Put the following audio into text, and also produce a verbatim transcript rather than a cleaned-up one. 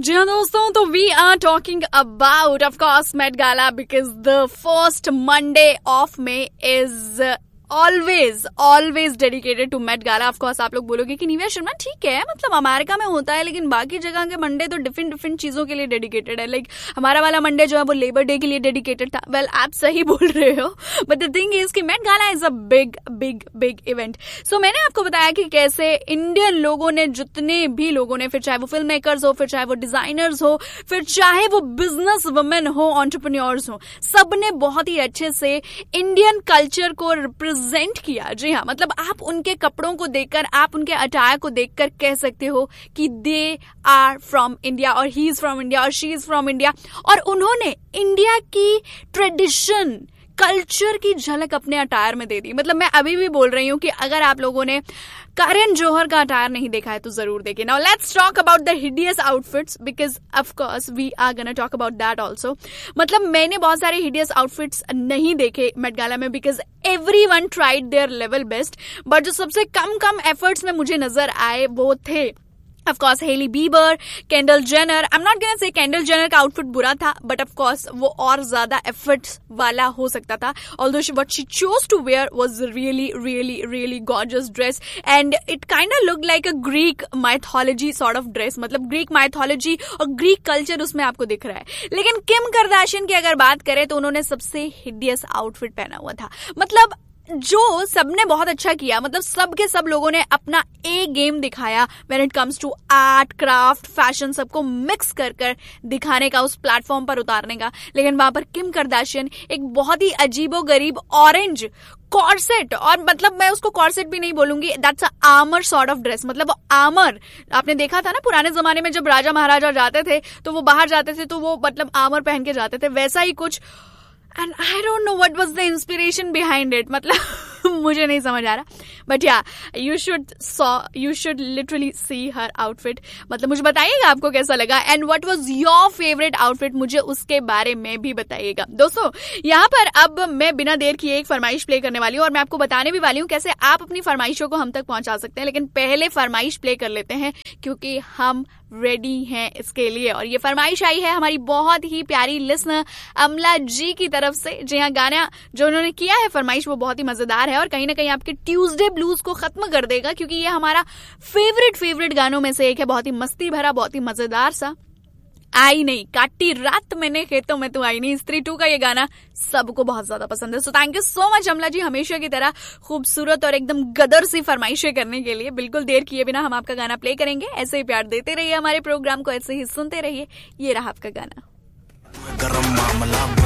जी हाँ दोस्तों, तो we are talking about of course Met Gala because the first Monday of May is always always dedicated to Met Gala. Of course आप लोग बोलोगे कि Nivea Sharma ठीक है, मतलब अमेरिका में होता है लेकिन बाकी जगह के मंडे तो डिफरेंट डिफरेंट चीजों के लिए डेडिकेटेड है। लाइक like, हमारा वाला मंडे जो है वो लेबर डे के लिए डेडिकेटेड था। वेल well, आप सही बोल रहे हो, बट द थिंग इज कि Met Gala is a big big big event. सो मैंने आपको बताया कि कैसे इंडियन लोगों ने, जितने भी लोगों ने, फिर चाहे वो फिल्म मेकर्स हो, फिर चाहे वो डिजाइनर्स हो, फिर चाहे वो बिजनेस वुमेन हो, एंटरप्रेन्योर्स हो, सबने बहुत ही अच्छे से इंडियन कल्चर को रिप्रेजेंट प्रेजेंट किया। जी हाँ, मतलब आप उनके कपड़ों को देखकर, आप उनके अटायर को देखकर कह सकते हो कि दे आर फ्रॉम इंडिया, और ही इज फ्रॉम इंडिया, और शी इज फ्रॉम इंडिया। और उन्होंने इंडिया की ट्रेडिशन, कल्चर की झलक अपने अटायर में दे दी। मतलब मैं अभी भी बोल रही हूँ कि अगर आप लोगों ने करण जौहर का अटायर नहीं देखा है तो जरूर देखिए। Now let's talk about the hideous outfits because of course we are gonna talk about that also. मतलब मैंने बहुत सारे हिडियस आउटफिट्स नहीं देखे मेट गाला में because everyone tried their level best, but जो सबसे कम कम एफर्ट्स में मुझे नजर आए वो थे Of course, heli Bieber, Kendall Jenner. I'm not gonna say Kendall Jenner का आउटफिट बुरा था, but of course वो और ज्यादा एफर्ट्स वाला हो सकता था। Although she, what she chose to wear was really, really, really gorgeous dress, and it kind of looked like a Greek mythology sort of dress। मतलब Greek mythology और Greek culture उसमें आपको दिख रहा है। लेकिन किम कार्दाशियन की अगर बात करें तो उन्होंने सबसे हिडियस आउटफिट पहना हुआ था। मतलब जो सबने बहुत अच्छा किया, मतलब सब के सब लोगों ने अपना ए गेम दिखाया when it comes to art, craft, fashion, सबको मिक्स कर कर दिखाने का, उस प्लेटफॉर्म पर उतारने का। लेकिन वहां पर किम कार्दाशियन एक बहुत ही अजीबो गरीब ऑरेंज कॉर्सेट, और मतलब मैं उसको कॉर्सेट भी नहीं बोलूंगी, that's a armour sort of dress. मतलब वो आर्मर आपने देखा था ना पुराने जमाने में जब राजा महाराजा जाते थे तो वो बाहर जाते थे तो वो मतलब आर्मर पहन के जाते थे, वैसा ही कुछ। And I don't know what was the inspiration behind it. मतलब मुझे नहीं समझ आ रहा, but yeah, you should saw, you should literally see her outfit. मतलब मुझे बताइएगा आपको कैसा लगा, and what was your favorite outfit, मुझे उसके बारे में भी बताइएगा। दोस्तों यहाँ पर अब मैं बिना देर किए एक फरमाइश प्ले करने वाली हूँ, और मैं आपको बताने भी वाली हूँ कैसे आप अपनी फरमाइशों को हम तक पहुंचा सकते हैं। लेकिन पहले फरमाइश प्ले कर लेते हैं क्योंकि हम रेडी हैं इसके लिए। और ये फरमाइश आई है हमारी बहुत ही प्यारी लिसनर अमला जी की तरफ से। जी हाँ, गाना जो उन्होंने किया है फरमाइश वो बहुत ही मजेदार है और कहीं ना कहीं आपके ट्यूसडे ब्लूज को खत्म कर देगा, क्योंकि ये हमारा फेवरेट फेवरेट गानों में से एक है। बहुत ही मस्ती भरा, बहुत ही मजेदार सा। आई नहीं काटी रात मैंने खेतों में तू आई नहीं, स्त्री टू का ये गाना सबको बहुत ज्यादा पसंद है। So thank you so much अमला जी, हमेशा की तरह खूबसूरत और एकदम गदर सी फरमाइशें करने के लिए। बिल्कुल देर किए बिना हम आपका गाना प्ले करेंगे। ऐसे ही प्यार देते रहिए हमारे प्रोग्राम को, ऐसे ही सुनते रहिए। ये रहा आपका गाना।